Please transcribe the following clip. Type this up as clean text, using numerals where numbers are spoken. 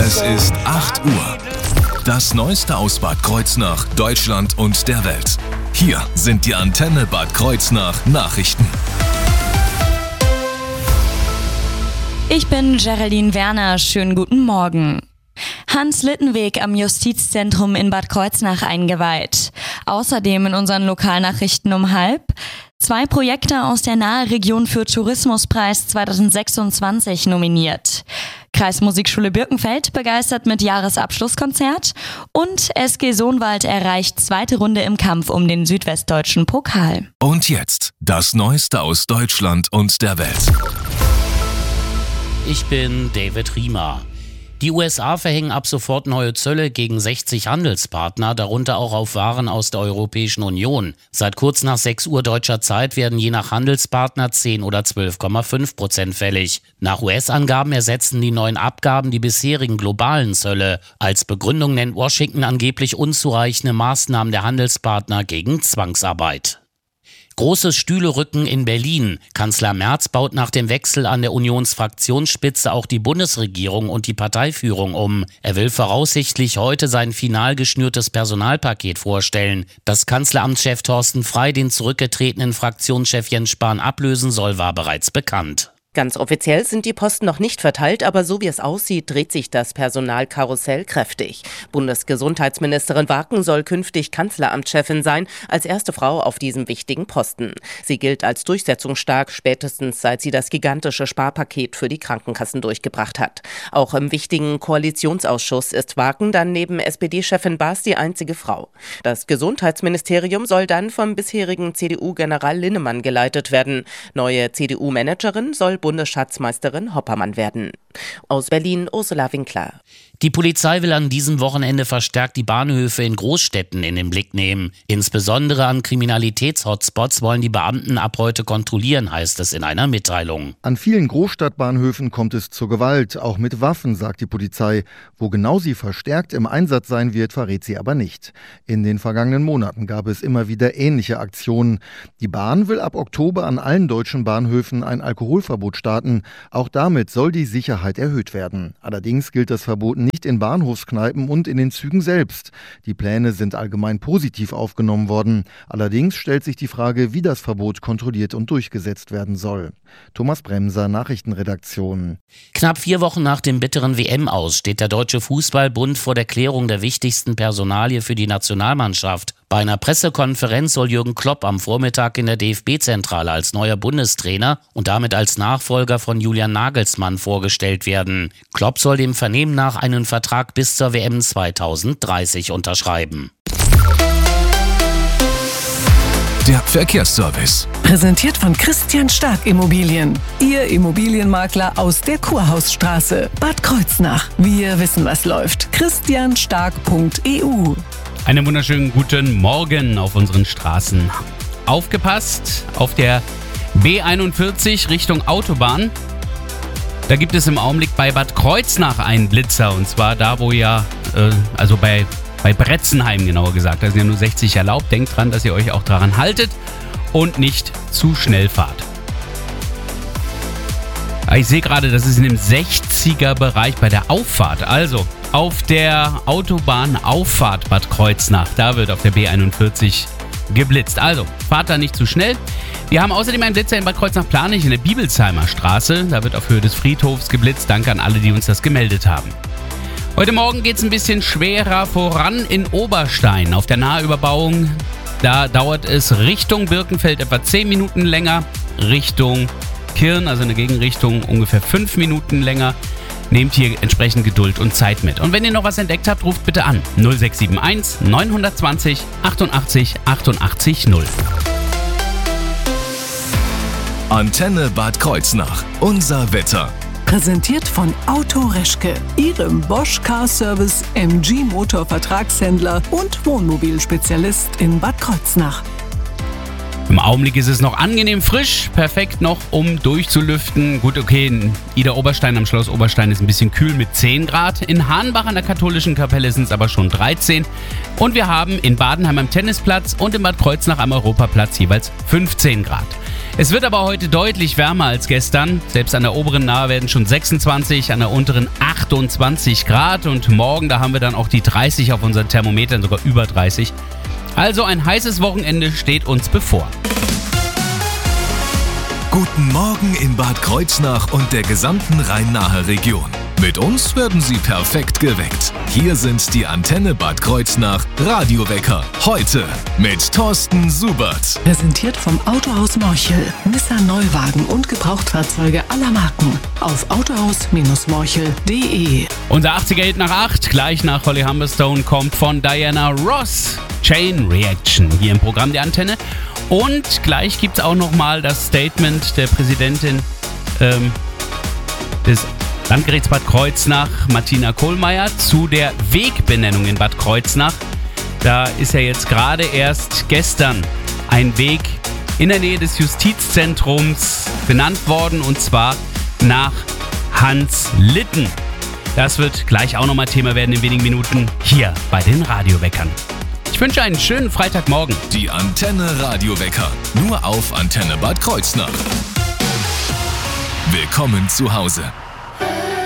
Es ist 8 Uhr. Das Neueste aus Bad Kreuznach, Deutschland und der Welt. Hier sind die Antenne Bad Kreuznach Nachrichten. Ich bin Geraldine Werner. Schönen guten Morgen. Hans-Litten-Weg am Justizzentrum in Bad Kreuznach eingeweiht. Außerdem in unseren Lokalnachrichten um 12:30 2 Projekte aus der Nahe-Region für Tourismuspreis 2026 nominiert. Kreismusikschule Birkenfeld begeistert mit Jahresabschlusskonzert und SG Sohnwald erreicht zweite Runde im Kampf um den südwestdeutschen Pokal. Und jetzt das Neueste aus Deutschland und der Welt. Ich bin David Riemer. Die USA verhängen ab sofort neue Zölle gegen 60 Handelspartner, darunter auch auf Waren aus der Europäischen Union. Seit kurz nach 6 Uhr deutscher Zeit werden je nach Handelspartner 10 oder 12,5% fällig. Nach US-Angaben ersetzen die neuen Abgaben die bisherigen globalen Zölle. Als Begründung nennt Washington angeblich unzureichende Maßnahmen der Handelspartner gegen Zwangsarbeit. Großes Stühlerücken in Berlin. Kanzler Merz baut nach dem Wechsel an der Unionsfraktionsspitze auch die Bundesregierung und die Parteiführung um. Er will voraussichtlich heute sein final geschnürtes Personalpaket vorstellen. Dass Kanzleramtschef Thorsten Frey den zurückgetretenen Fraktionschef Jens Spahn ablösen soll, war bereits bekannt. Ganz offiziell sind die Posten noch nicht verteilt, aber so wie es aussieht, dreht sich das Personalkarussell kräftig. Bundesgesundheitsministerin Waken soll künftig Kanzleramtschefin sein, als erste Frau auf diesem wichtigen Posten. Sie gilt als durchsetzungsstark, spätestens seit sie das gigantische Sparpaket für die Krankenkassen durchgebracht hat. Auch im wichtigen Koalitionsausschuss ist Waken dann neben SPD-Chefin Baas die einzige Frau. Das Gesundheitsministerium soll dann vom bisherigen CDU-General Linnemann geleitet werden. Neue CDU-Managerin soll Bundesschatzmeisterin Hoppermann werden. Aus Berlin Ursula Winkler. Die Polizei will an diesem Wochenende verstärkt die Bahnhöfe in Großstädten in den Blick nehmen. Insbesondere an Kriminalitäts-Hotspots wollen die Beamten ab heute kontrollieren, heißt es in einer Mitteilung. An vielen Großstadtbahnhöfen kommt es zur Gewalt, auch mit Waffen, sagt die Polizei. Wo genau sie verstärkt im Einsatz sein wird, verrät sie aber nicht. In den vergangenen Monaten gab es immer wieder ähnliche Aktionen. Die Bahn will ab Oktober an allen deutschen Bahnhöfen ein Alkoholverbot starten. Auch damit soll die Sicherheit erhöht werden. Allerdings gilt das Verbot nicht in Bahnhofskneipen und in den Zügen selbst. Die Pläne sind allgemein positiv aufgenommen worden. Allerdings stellt sich die Frage, wie das Verbot kontrolliert und durchgesetzt werden soll. Thomas Bremser, Nachrichtenredaktion. Knapp 4 Wochen nach dem bitteren WM-Aus steht der Deutsche Fußballbund vor der Klärung der wichtigsten Personalie für die Nationalmannschaft. Bei einer Pressekonferenz soll Jürgen Klopp am Vormittag in der DFB-Zentrale als neuer Bundestrainer und damit als Nachfolger von Julian Nagelsmann vorgestellt werden. Klopp soll dem Vernehmen nach einen Vertrag bis zur WM 2030 unterschreiben. Der Verkehrsservice. Präsentiert von Christian Stark Immobilien. Ihr Immobilienmakler aus der Kurhausstraße, Bad Kreuznach. Wir wissen, was läuft. christianstark.eu. Einen wunderschönen guten Morgen auf unseren Straßen. Aufgepasst, auf der B41 Richtung Autobahn. Da gibt es im Augenblick bei Bad Kreuznach einen Blitzer. Und zwar da, wo bei Bretzenheim genauer gesagt. Da sind ja nur 60 erlaubt. Denkt dran, dass ihr euch auch daran haltet und nicht zu schnell fahrt. Ich sehe gerade, das ist in dem 60er Bereich bei der Auffahrt. Also auf der Autobahnauffahrt Bad Kreuznach. Da wird auf der B41 geblitzt. Also fahrt da nicht zu schnell. Wir haben außerdem einen Blitzer in Bad Kreuznach-Planich in der Bibelsheimer Straße. Da wird auf Höhe des Friedhofs geblitzt. Danke an alle, die uns das gemeldet haben. Heute Morgen geht es ein bisschen schwerer voran in Oberstein. Auf der Nahüberbauung, da dauert es Richtung Birkenfeld etwa 10 Minuten länger. Richtung Kirn, also in der Gegenrichtung, ungefähr 5 Minuten länger. Nehmt hier entsprechend Geduld und Zeit mit. Und wenn ihr noch was entdeckt habt, ruft bitte an. 0671 920 88 88 0. Antenne Bad Kreuznach. Unser Wetter. Präsentiert von Auto Reschke, Ihrem Bosch Car Service, MG Motor Vertragshändler und Wohnmobilspezialist in Bad Kreuznach. Im Augenblick ist es noch angenehm frisch, perfekt noch, um durchzulüften. Gut, okay, in Ida-Oberstein am Schloss Oberstein ist ein bisschen kühl mit 10 Grad. In Hahnbach an der katholischen Kapelle sind es aber schon 13. Und wir haben in Badenheim am Tennisplatz und in Bad Kreuznach am Europaplatz jeweils 15 Grad. Es wird aber heute deutlich wärmer als gestern. Selbst an der oberen Nahe werden schon 26, an der unteren 28 Grad. Und morgen, da haben wir dann auch die 30 auf unseren Thermometern, sogar über 30. Also ein heißes Wochenende steht uns bevor. Guten Morgen in Bad Kreuznach und der gesamten Rhein-Nahe-Region. Mit uns werden Sie perfekt geweckt. Hier sind die Antenne Bad Kreuznach Radiowecker. Heute mit Thorsten Subert. Präsentiert vom Autohaus Morchel. Nissan Neuwagen und Gebrauchtfahrzeuge aller Marken. Auf autohaus-morchel.de. Unser 80er-Hit nach 8, gleich nach Holly Humberstone, kommt von Diana Ross. Chain Reaction hier im Programm der Antenne. Und gleich gibt es auch nochmal das Statement der Präsidentin des Landgerichts Bad Kreuznach, Martina Kohlmeier, zu der Wegbenennung in Bad Kreuznach. Da ist ja jetzt gerade erst gestern ein Weg in der Nähe des Justizzentrums benannt worden, und zwar nach Hans Litten. Das wird gleich auch nochmal Thema werden in wenigen Minuten hier bei den Radioweckern. Ich wünsche einen schönen Freitagmorgen. Die Antenne Radiowecker, nur auf Antenne Bad Kreuznach. Willkommen zu Hause.